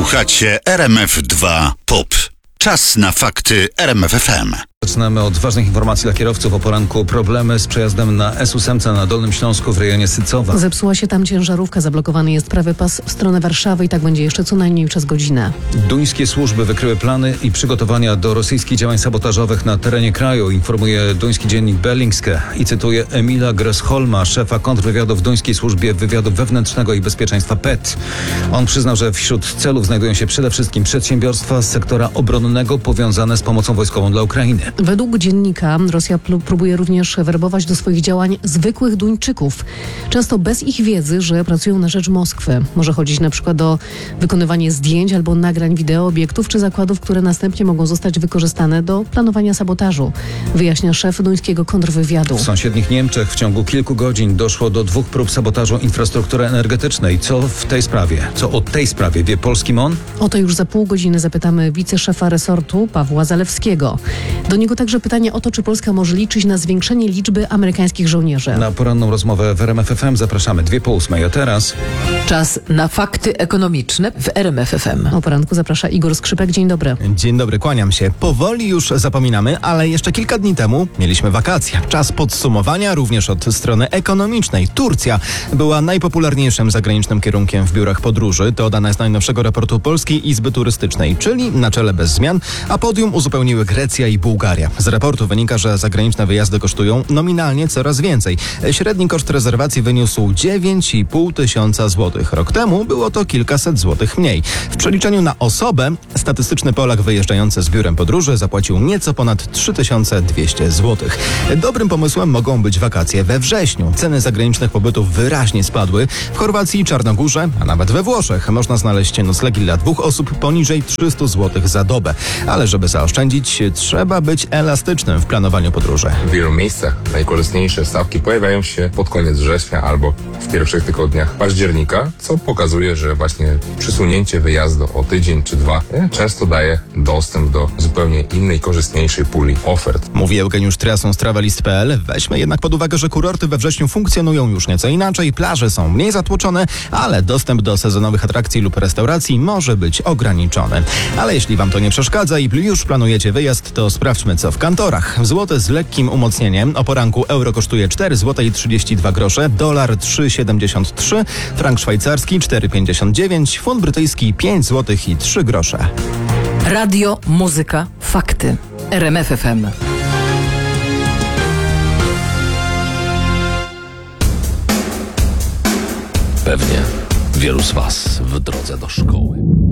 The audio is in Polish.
Słuchacie RMF2 POP. Czas na fakty RMF FM. Zaczynamy od ważnych informacji dla kierowców. O poranku problemy z przejazdem na S8 na Dolnym Śląsku w rejonie Sycowa. Zepsuła się tam ciężarówka, zablokowany jest prawy pas w stronę Warszawy i tak będzie jeszcze co najmniej przez godzinę. Duńskie służby wykryły plany i przygotowania do rosyjskich działań sabotażowych na terenie kraju, informuje duński dziennik Berlingske i cytuje Emila Gressholma, szefa kontrwywiadu w duńskiej służbie wywiadu wewnętrznego i bezpieczeństwa PET. On przyznał, że wśród celów znajdują się przede wszystkim przedsiębiorstwa z sektora obronnego powiązane z pomocą wojskową dla Ukrainy. Według dziennika Rosja próbuje również werbować do swoich działań zwykłych Duńczyków, często bez ich wiedzy, że pracują na rzecz Moskwy. Może chodzić na przykład o wykonywanie zdjęć albo nagrań wideo obiektów czy zakładów, które następnie mogą zostać wykorzystane do planowania sabotażu, wyjaśnia szef duńskiego kontrwywiadu. W sąsiednich Niemczech w ciągu kilku godzin doszło do 2 prób sabotażu infrastruktury energetycznej. Co o tej sprawie wie polski MON? O to już za pół godziny zapytamy wiceszefa resortu Pawła Zalewskiego. Do niego także pytanie o to, czy Polska może liczyć na zwiększenie liczby amerykańskich żołnierzy. Na poranną rozmowę w RMF FM zapraszamy 7:02, a teraz... Czas na fakty ekonomiczne w RMF FM. O poranku zaprasza Igor Skrzypek. Dzień dobry. Dzień dobry, kłaniam się. Powoli już zapominamy, ale jeszcze kilka dni temu mieliśmy wakacje. Czas podsumowania również od strony ekonomicznej. Turcja była najpopularniejszym zagranicznym kierunkiem w biurach podróży. To dane z najnowszego raportu Polskiej Izby Turystycznej, czyli na czele bez zmian, a podium uzupełniły Grecja i Bułgaria. Z raportu wynika, że zagraniczne wyjazdy kosztują nominalnie coraz więcej. Średni koszt rezerwacji wyniósł 9,5 tysiąca złotych. Rok temu było to kilkaset złotych mniej. W przeliczeniu na osobę statystyczny Polak wyjeżdżający z biurem podróży zapłacił nieco ponad 3200 złotych. Dobrym pomysłem mogą być wakacje we wrześniu. Ceny zagranicznych pobytów wyraźnie spadły. W Chorwacji, Czarnogórze, a nawet we Włoszech można znaleźć noclegi dla 2 osób poniżej 300 złotych za dobę. Ale żeby zaoszczędzić, trzeba być elastycznym w planowaniu podróży. W wielu miejscach najkorzystniejsze stawki pojawiają się pod koniec września albo w pierwszych tygodniach października, co pokazuje, że właśnie przesunięcie wyjazdu o tydzień czy 2 często daje dostęp do zupełnie innej, korzystniejszej puli ofert. Mówi Eugeniusz Triason z Travelist.pl. Weźmy jednak pod uwagę, że kurorty we wrześniu funkcjonują już nieco inaczej, plaże są mniej zatłoczone, ale dostęp do sezonowych atrakcji lub restauracji może być ograniczony. Ale jeśli wam to nie przeszkadza i już planujecie wyjazd, to sprawdźmy co w kantorach. Złoty z lekkim umocnieniem. O poranku euro kosztuje 4 zł i 32 grosze, dolar 3,73, frank szwajcarski 4,59, funt brytyjski 5 zł i 3 grosze. Radio, muzyka, fakty. RMF FM. Pewnie wielu z Was w drodze do szkoły.